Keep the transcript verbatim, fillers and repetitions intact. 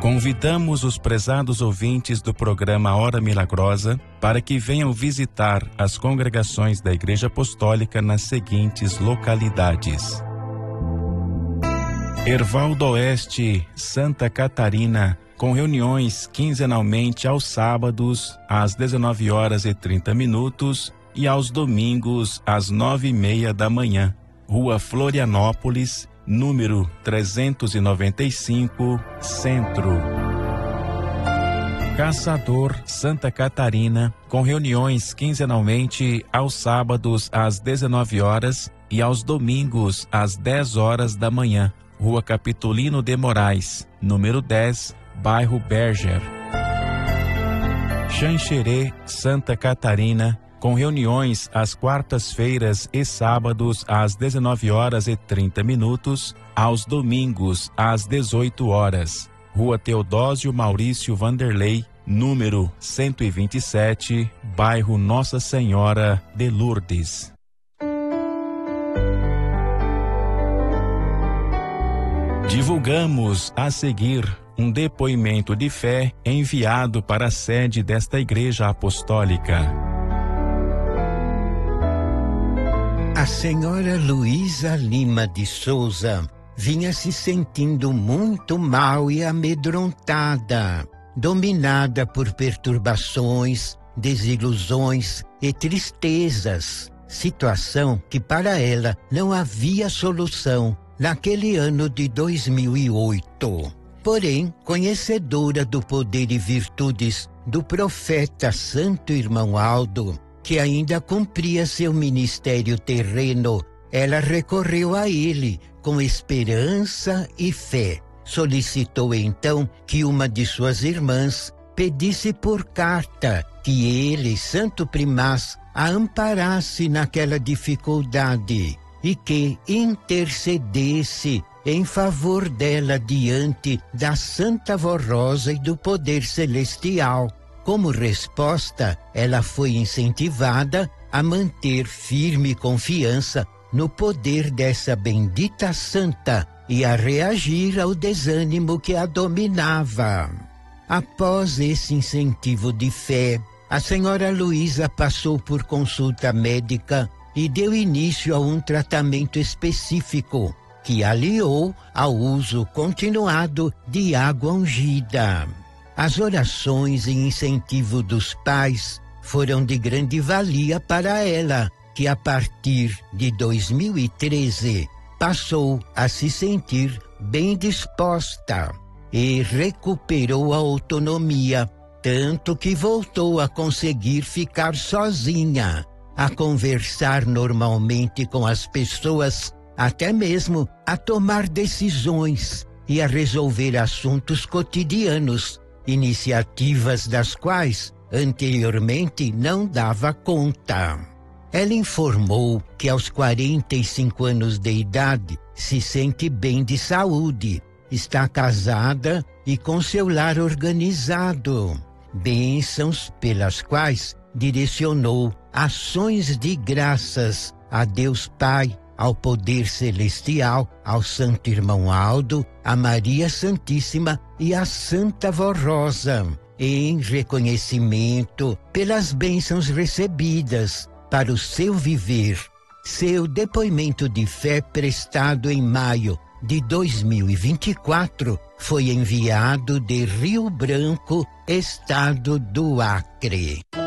Convidamos os prezados ouvintes do programa Hora Milagrosa para que venham visitar as congregações da Igreja Apostólica nas seguintes localidades: Herval do Oeste, Santa Catarina, com reuniões quinzenalmente aos sábados às dezenove horas e trinta minutos e aos domingos às nove e meia da manhã. Rua Florianópolis, número trezentos e noventa e cinco, Centro. Caçador, Santa Catarina, com reuniões quinzenalmente aos sábados às dezenove horas e aos domingos às dez horas da manhã. Rua Capitolino de Moraes, número dez, bairro Berger. Xanxerê, Santa Catarina, com reuniões às quartas-feiras e sábados às dezenove horas e trinta minutos, aos domingos às dezoito horas. Rua Teodósio Maurício Vanderlei, número cento e vinte e sete, bairro Nossa Senhora de Lourdes. Divulgamos a seguir um depoimento de fé enviado para a sede desta Igreja Apostólica. A senhora Luísa Lima de Souza vinha se sentindo muito mal e amedrontada, dominada por perturbações, desilusões e tristezas, situação que para ela não havia solução naquele ano de dois mil e oito. Porém, conhecedora do poder e virtudes do profeta Santo Irmão Aldo, que ainda cumpria seu ministério terreno, ela recorreu a ele com esperança e fé. Solicitou então que uma de suas irmãs pedisse por carta que ele, Santo Primaz, a amparasse naquela dificuldade e que intercedesse em favor dela diante da Santa Vó Rosa e do poder celestial. Como resposta, ela foi incentivada a manter firme confiança no poder dessa bendita santa e a reagir ao desânimo que a dominava. Após esse incentivo de fé, a senhora Luísa passou por consulta médica e deu início a um tratamento específico que aliou ao uso continuado de água ungida. As orações e incentivo dos pais foram de grande valia para ela, que a partir de dois mil e treze passou a se sentir bem disposta e recuperou a autonomia, tanto que voltou a conseguir ficar sozinha, a conversar normalmente com as pessoas, até mesmo a tomar decisões e a resolver assuntos cotidianos, iniciativas das quais anteriormente não dava conta. Ela informou que aos quarenta e cinco anos de idade se sente bem de saúde, está casada e com seu lar organizado. Bênçãos pelas quais direcionou ações de graças a Deus Pai, ao poder celestial, ao Santo Irmão Aldo, a Maria Santíssima e a Santa Vó Rosa, em reconhecimento pelas bênçãos recebidas para o seu viver. Seu depoimento de fé prestado em maio de dois mil e vinte e quatro foi enviado de Rio Branco, estado do Acre.